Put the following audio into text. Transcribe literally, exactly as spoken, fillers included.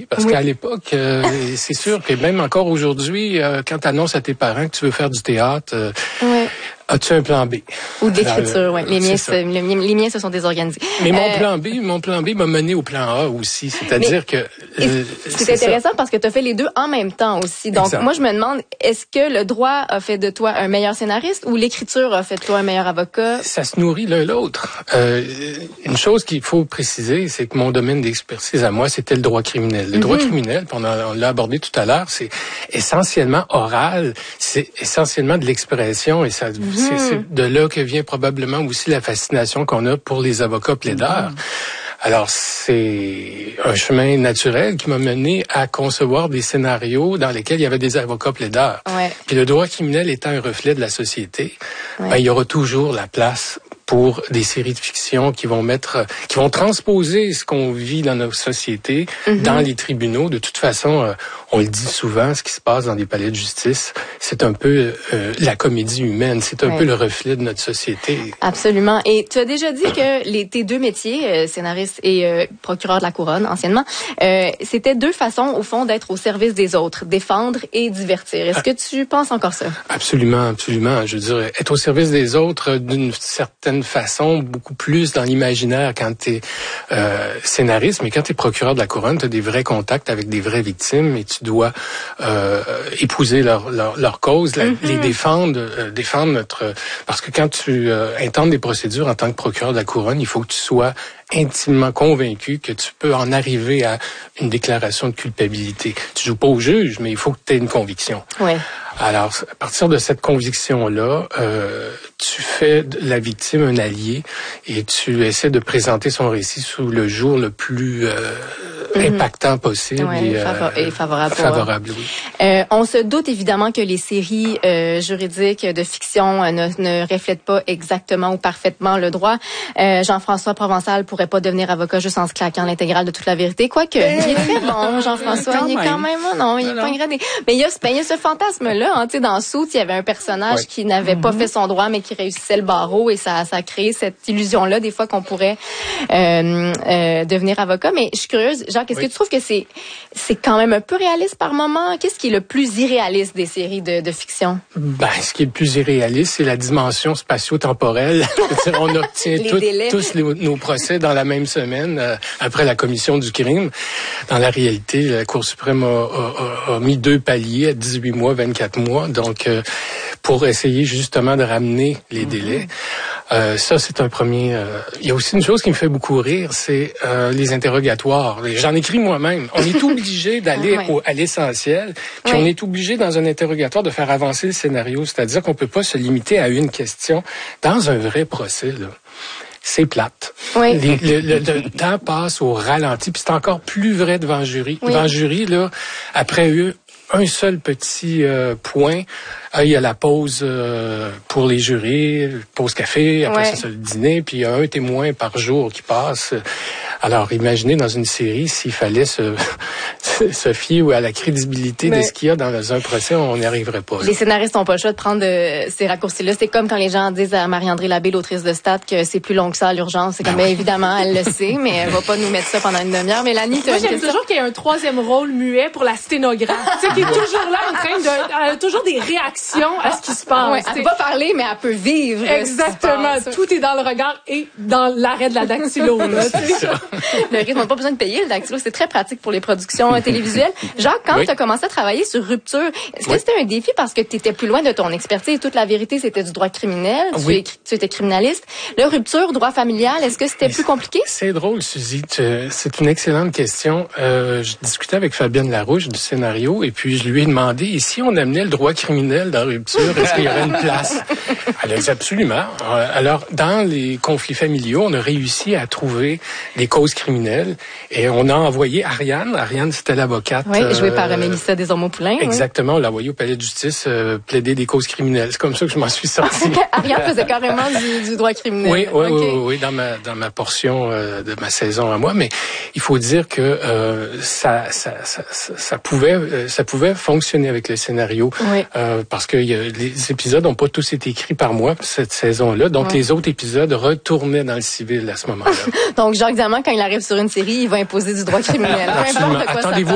parce oui. qu'à l'époque, euh, c'est sûr que même encore aujourd'hui, euh, quand tu annonces à tes parents que tu veux faire du théâtre, euh, oui. as-tu un plan B? Ou d'écriture, oui. Les miens, se, les, les miens se sont désorganisés. Mais mon euh, plan B, mon plan B m'a mené au plan A aussi. C'est-à-dire que euh, c'est, c'est intéressant ça. Parce que tu as fait les deux en même temps aussi. Donc, exact. Moi, je me demande, est-ce que le droit a fait de toi un meilleur scénariste ou l'écriture a fait de toi un meilleur avocat? Ça se nourrit l'un l'autre. Euh, une chose qu'il faut préciser, c'est que mon domaine d'expertise à moi, c'était le droit criminel. Le mm-hmm. droit criminel, on, a, on l'a abordé tout à l'heure, c'est essentiellement oral, c'est essentiellement de l'expression et ça, mm-hmm. c'est, c'est de là que vient probablement aussi la fascination qu'on a pour les avocats plaideurs. Mm-hmm. Alors, c'est un chemin naturel qui m'a mené à concevoir des scénarios dans lesquels il y avait des avocats plaideurs. Ouais. Puis le droit criminel étant un reflet de la société, ouais. ben, il y aura toujours la place pour des séries de fiction qui vont mettre, qui vont transposer ce qu'on vit dans notre société, mm-hmm. dans les tribunaux. De toute façon, euh, on le dit souvent, ce qui se passe dans des palais de justice, c'est un peu euh, la comédie humaine, c'est un ouais. peu le reflet de notre société. Absolument. Et tu as déjà dit que les, tes deux métiers, euh, scénariste et euh, procureur de la couronne, anciennement, euh, c'était deux façons, au fond, d'être au service des autres, défendre et divertir. Est-ce que tu penses encore ça? Absolument, absolument. Je veux dire, être au service des autres d'une certaine façon, beaucoup plus dans l'imaginaire quand tu es euh, scénariste, mais quand tu es procureur de la couronne, tu as des vrais contacts avec des vraies victimes et tu dois euh, épouser leur, leur, leur cause, la, mm-hmm. les défendre, euh, défendre notre... Parce que quand tu euh, intentes des procédures en tant que procureur de la couronne, il faut que tu sois intimement convaincu que tu peux en arriver à une déclaration de culpabilité. Tu joues pas au juge, mais il faut que tu aies une conviction. Oui. Alors, à partir de cette conviction-là, euh, tu fais de la victime un allié et tu essaies de présenter son récit sous le jour le plus euh, mm-hmm. impactant possible. Ouais, et, favor- euh, et favorable. Favorable, oui. Euh, on se doute évidemment que les séries euh, juridiques de fiction euh, ne, ne reflètent pas exactement ou parfaitement le droit. Euh, Jean-François Provençal pourrait pas devenir avocat juste en se claquant l'intégrale de toute la vérité. Quoique, ben, il est très bon, Jean-François. Il est quand même, non, il est pas ingrédient. Mais il y a, ben, il y a ce fantasme-là. Hein, tu sais, dans Suits, il y avait un personnage ouais. qui n'avait mm-hmm. pas fait son droit, mais qui réussissait le barreau, et ça, ça a créé cette illusion-là, des fois, qu'on pourrait euh, euh, devenir avocat. Mais je suis curieuse, Jacques, est-ce oui. que tu trouves que c'est c'est quand même un peu réaliste par moment? Qu'est-ce qui est le plus irréaliste des séries de, de fiction? Ben, ce qui est le plus irréaliste, c'est la dimension spatio-temporelle. On obtient tout, tous les, nos procès dans la même semaine, euh, après la commission du crime. Dans la réalité, la Cour suprême a, a, a, a mis deux paliers à dix-huit mois, vingt-quatre mois. Donc, euh, pour essayer justement de ramener les mm-hmm. délais. Euh, ça, c'est un premier... Euh, il y a aussi une chose qui me fait beaucoup rire, c'est euh, les interrogatoires. J'en écris moi-même. On est obligé d'aller ouais. au, à l'essentiel, puis ouais. on est obligé dans un interrogatoire de faire avancer le scénario. C'est-à-dire qu'on peut pas se limiter à une question. Dans un vrai procès, là, c'est plate. Oui. Les, le, le, le temps passe au ralenti, puis c'est encore plus vrai devant le jury. Oui. Devant le jury, là, après eux, un seul petit euh, point, euh, il y a la pause euh, pour les jurés, pause café, après ouais. ça c'est le dîner, puis il y a un témoin par jour qui passe. Alors, imaginez dans une série, s'il fallait se, se fier à la crédibilité mais de ce qu'il y a dans un procès, on n'y arriverait pas. Là. Les scénaristes n'ont pas le choix de prendre de, ces raccourcis-là. C'est comme quand les gens disent à Marie-André Labbé, l'autrice de Stat, que c'est plus long que ça à l'urgence. C'est comme, ben, évidemment, elle le sait, mais elle va pas nous mettre ça pendant une demi-heure. Mélanie, tu as Moi, j'aime toujours qu'il y ait un troisième rôle muet pour la sténographe. Tu sais, qui est toujours là en train de... Elle a toujours des réactions à ce qui se passe. Ouais, elle peut pas parler, mais elle peut vivre. Exactement. Tout est dans le regard et dans l'arrêt de la dactylo. Là, le rythme, on n'a pas besoin de payer le dactylo. C'est très pratique pour les productions télévisuelles. Jacques, quand oui. tu as commencé à travailler sur Rupture, est-ce que oui. c'était un défi parce que tu étais plus loin de ton expertise? Toute la vérité, c'était du droit criminel. Oui. Tu, tu étais criminaliste. Le Rupture, droit familial, est-ce que c'était plus compliqué? C'est drôle, Suzy. C'est une excellente question. Euh, je discutais avec Fabienne Larouche du scénario et puis je lui ai demandé, et si on amenait le droit criminel dans Rupture, est-ce qu'il y aurait une place? Elle a dit absolument. Alors, dans les conflits familiaux, on a réussi à trouver des causes criminelles et on a envoyé Ariane. Ariane, c'était l'avocate. Oui, jouée euh, par Mélissa Desormeaux-Poulain. Exactement, oui. on l'a envoyée au palais de justice euh, plaider des causes criminelles. C'est comme ça que je m'en suis sorti. Ariane faisait carrément du, du droit criminel. Oui, oui, okay. oui, oui, dans ma dans ma portion euh, de ma saison à moi. Mais il faut dire que euh, ça, ça, ça, ça, ça pouvait ça pouvait fonctionner avec le scénario oui. euh, parce que y a, les épisodes n'ont pas tous été écrits par moi cette saison-là. Donc oui. les autres épisodes retournaient dans le civil à ce moment-là. Donc Jacques Diamant, quand il arrive sur une série, il va imposer du droit criminel. Absolument. Attendez-vous